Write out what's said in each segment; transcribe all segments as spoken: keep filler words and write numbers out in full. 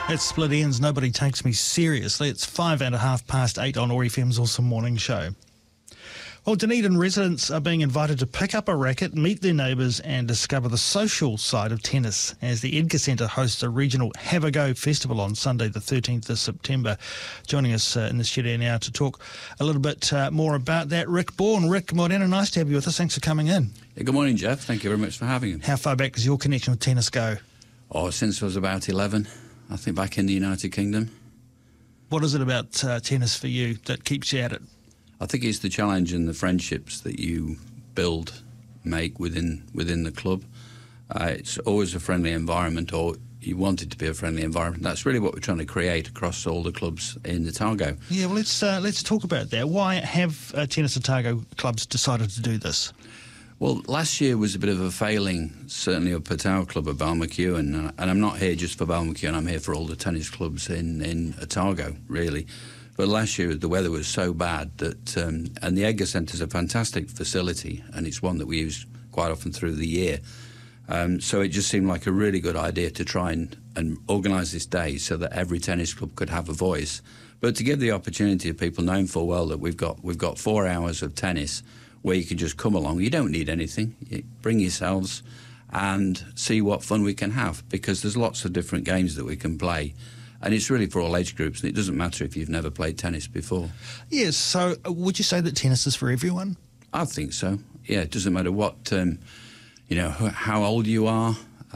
It's Split Ends, Nobody Takes Me Seriously. It's five and a half past eight on O A R F M's Awesome Morning Show. Well, Dunedin residents are being invited to pick up a racket, meet their neighbours and discover the social side of tennis as the Edgar Centre hosts a regional Have a Go festival on Sunday the thirteenth of September. Joining us uh, in the studio now to talk a little bit uh, more about that, Rick Bourne. Rick, morning, nice to have you with us. Thanks for coming in. Yeah, good morning, Jeff. Thank you very much for having me. How far back does your connection with tennis go? Oh, since I was about eleven, I think back in the United Kingdom. What is it about uh, tennis for you that keeps you at it? I think it's the challenge and the friendships that you build, make within within the club. Uh, it's always a friendly environment, or you want it to be a friendly environment. That's really what we're trying to create across all the clubs in Otago. Yeah, well, let's uh, let's talk about that. Why have uh, Tennis Otago clubs decided to do this? Well, last year was a bit of a failing, certainly up at our club at Balmacewen, and I'm not here just for Balmacewen, I'm here for all the tennis clubs in, in Otago, really. But last year the weather was so bad that, um, and the Edgar Centre is a fantastic facility, and it's one that we use quite often through the year. Um, so it just seemed like a really good idea to try and, and organise this day so that every tennis club could have a voice. But to give the opportunity of people known full well that we've got we've got four hours of tennis where you can just come along. You don't need anything. You bring yourselves and see what fun we can have, because there's lots of different games that we can play. And it's really for all age groups, and it doesn't matter if you've never played tennis before. Yes, so would you say that tennis is for everyone? I think so. Yeah, it doesn't matter what, um, you know, how old you are.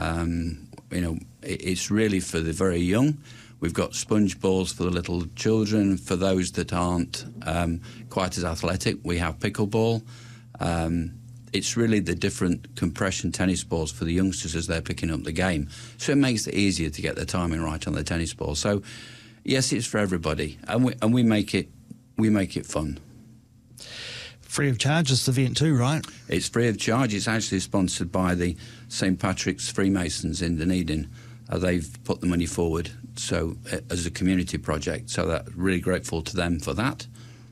Um, you know, it's really for the very young. We've got sponge balls for the little children. For those that aren't um, quite as athletic, we have pickleball. Um, it's really the different compression tennis balls for the youngsters as they're picking up the game. So it makes it easier to get the timing right on the tennis ball. So, yes, it's for everybody, and we and we make it we make it fun. Free of charge is the event too, right? It's free of charge. It's actually sponsored by the Saint Patrick's Freemasons in Dunedin. Uh, they've put the money forward so uh, as a community project, so that really grateful to them for that.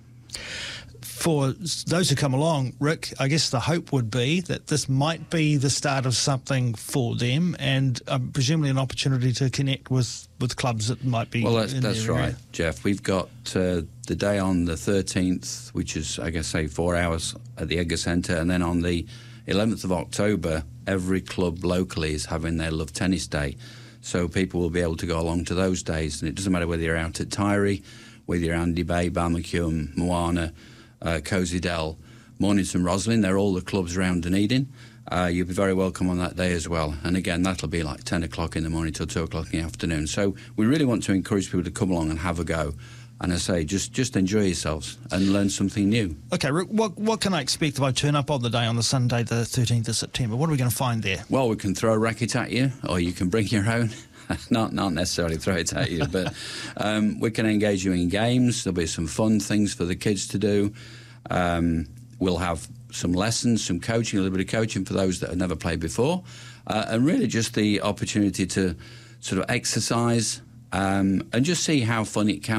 For those who come along, Rick, I guess the hope would be that this might be the start of something for them, and um, presumably an opportunity to connect with, with clubs that might be. Well, that's, in that's their right, area. Jeff. We've got uh, the day on the thirteenth, which is, I guess, say four hours at the Edgar Centre, and then on the eleventh of October, every club locally is having their Love Tennis Day. So people will be able to go along to those days, and it doesn't matter whether you're out at Tyree, whether you're Andy Bay, Balmacewen, Moana, uh, Cozy Dell, Mornington, Roslin. They're all the clubs around Dunedin. Uh, you'll be very welcome on that day as well. And again, that'll be like ten o'clock in the morning till two o'clock in the afternoon. So we really want to encourage people to come along and have a go. And I say, just just enjoy yourselves and learn something new. Okay, Rick, what, what can I expect if I turn up on the day on the Sunday, the thirteenth of September? What are we going to find there? Well, we can throw a racket at you, or you can bring your own. not not necessarily throw it at you, but um, we can engage you in games. There'll be some fun things for the kids to do. Um, we'll have some lessons, some coaching, a little bit of coaching for those that have never played before, uh, and really just the opportunity to sort of exercise um, and just see how fun it can